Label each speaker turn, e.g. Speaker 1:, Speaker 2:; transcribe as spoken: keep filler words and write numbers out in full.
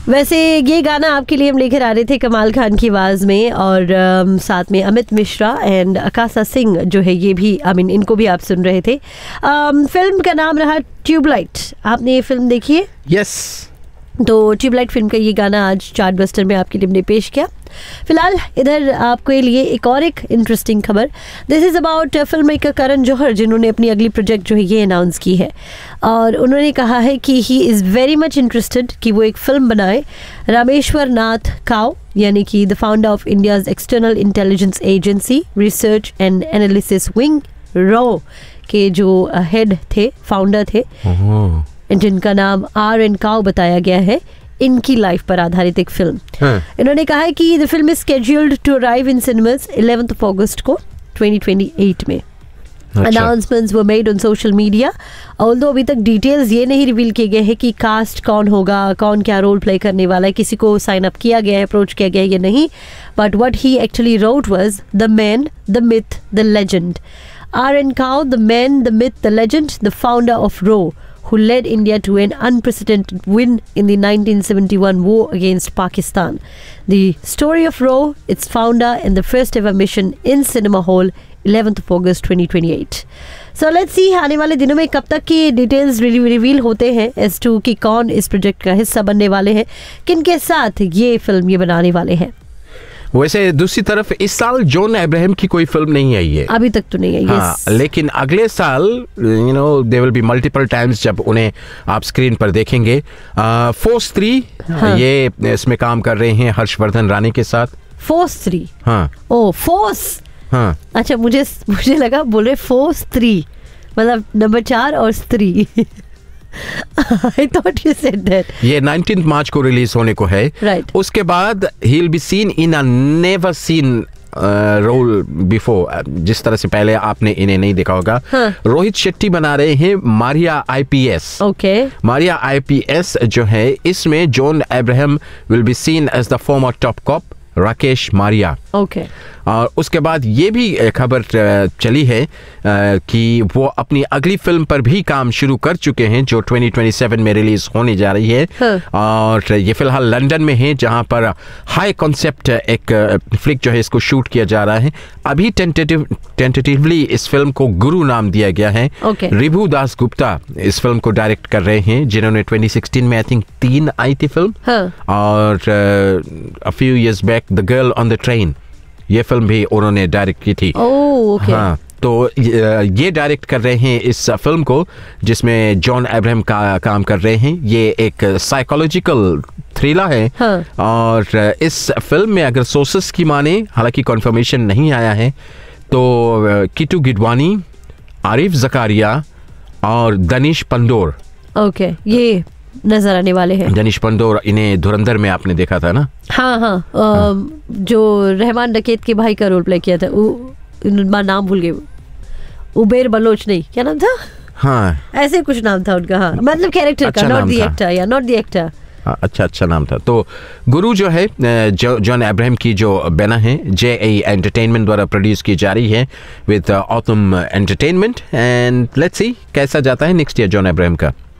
Speaker 1: वैसे ये गाना आपके लिए हम लेकर आ रहे थे कमाल खान की आवाज़ में, और um, साथ में अमित मिश्रा एंड आकाशा सिंह जो है ये भी, आई मीन इनको भी आप सुन रहे थे। um, फिल्म का नाम रहा ट्यूबलाइट। आपने ये फिल्म देखी है?
Speaker 2: यस।
Speaker 1: तो ट्यूबलाइट फिल्म का ये गाना आज चार्टबस्टर में आपके लिए हमने पेश किया। फिलहाल इधर आपके लिए एक और एक इंटरेस्टिंग खबर। This is about film maker Karan Johar, जिन्होंने अपनी अगली प्रोजेक्ट जो है ये अनाउंस की है, और उन्होंने कहा है कि he is very much interested कि वो एक फ़िल्म बनाए। रामेश्वर नाथ काव, यानी कि the founder of India's external intelligence agency research and analysis wing raw के जो हेड थे, फाउंडर थे, जिनका नाम आर एन काव बताया गया है, इनकी लाइफ पर आधारित एक फिल्म। हाँ. इन्होंने कहा है कि the film is scheduled to arrive in cinemas eleventh of अगस्त को ट्वेंटी ट्वेंटी एट में। Announcements were made on social media, although अभी तक डिटेल्स ये नहीं रिवील किए गए हैं कि कास्ट कौन होगा, कौन क्या रोल प्ले करने वाला है, किसी को साइन अप किया गया है, अप्रोच किया गया है या नहीं। But what he actually road was the man, the myth, the legend. Are N काव, the man, the myth, the legend, the founder of row, who led India to an unprecedented win in the nineteen seventy-one war against Pakistan. The story of Roe, its founder, and the first ever mission in Cinema Hall, eleventh of August twenty twenty-eight. So let's see आने वाले दिनों में कब तक की details reveal होते हैं as to कि कौन इस प्रोजेक्ट का हिस्सा बनने वाले हैं, किन के साथ ये फिल्म ये बनाने वाले हैं।
Speaker 2: वैसे दूसरी तरफ इस साल जॉन अब्राहम की कोई फिल्म नहीं आई है,
Speaker 1: अभी तक तो नहीं आई।
Speaker 2: हाँ, yes. लेकिन अगले साल you know there will be multiple times जब उन्हें आप स्क्रीन पर देखेंगे। फोर्स थ्री, हाँ. ये इसमें काम कर रहे हैं हर्षवर्धन रानी के साथ। फोर्स थ्री, हाँ, ओ फोर्स, हाँ, अच्छा, मुझे मुझे लगा बोल रहे फोर्स थ्री मतलब नंबर चार और स्त्री। I thought you said that. ये नाइनटीन्थ मार्च को रिलीज होने को है।
Speaker 1: Right.
Speaker 2: उसके बाद he will be seen in a never seen role before, जिस तरह से पहले आपने इन्हें नहीं देखा होगा। हाँ. रोहित शेट्टी बना रहे हैं Maria IPS.
Speaker 1: Okay.
Speaker 2: Maria IPS जो है, इसमें John Abraham will be seen as the former top corp Rakesh Maria.
Speaker 1: Okay.
Speaker 2: और उसके बाद ये भी खबर चली है कि वो अपनी अगली फिल्म पर भी काम शुरू कर चुके हैं जो ट्वेंटी ट्वेंटी सेवन में रिलीज होने जा रही है। हाँ. और ये फिलहाल लंदन में है, जहां पर हाई कॉन्सेप्ट एक फ्लिक जो है इसको शूट किया जा रहा है। अभी टेंटेटिव टेंटेटिवली इस फिल्म को गुरु नाम दिया गया है।
Speaker 1: okay.
Speaker 2: रिभू दास गुप्ता इस फिल्म को डायरेक्ट कर रहे हैं, जिन्होंने ट्वेंटी सिक्सटीन में आई थिंक तीन आई थी फिल्म। हाँ. और a few years back the girl on the train, ये फिल्म भी उन्होंने डायरेक्ट की थी।
Speaker 1: ओह, ओके।
Speaker 2: हाँ, तो ये डायरेक्ट कर रहे हैं इस फिल्म को, जिसमें जॉन अब्राहम का काम कर रहे हैं। ये एक साइकोलॉजिकल थ्रिलर है। हाँ. और इस फिल्म में अगर सोर्सेस की माने, हालांकि कंफर्मेशन नहीं आया है, तो किटू गिडवानी, आरिफ जकारिया और दनिश पंडोर,
Speaker 1: ओके, ये नजर आने वाले हैं।
Speaker 2: दनिश पंडोर, इन्हें धुरंधर में आपने देखा था ना?
Speaker 1: हाँ हाँ, हाँ. जो रहमान डकैत के भाई का रोल प्ले किया था, उनका नाम भूल गए, उबेर बलोच, नहीं, क्या नाम था?
Speaker 2: हाँ,
Speaker 1: ऐसे कुछ नाम था उनका। हाँ, मतलब कैरेक्टर का, नॉट द एक्टर, या नॉट द एक्टर।
Speaker 2: अच्छा अच्छा नाम था। तो गुरु जो है जॉन अब्राहम की जो बैनर है जे ए एंटरटेनमेंट द्वारा प्रोड्यूस की जा रही है with autumn entertainment, and let's see कैसा जाता है नेक्स्ट ईयर जॉन अब्राहम का।